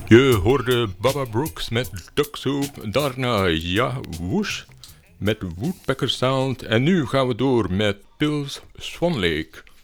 Je hoorde Baba Brooks met Duck Soup. Daarna Ja Whoosh met Woodpecker Sound. En nu gaan we door met Pils Swan Lake.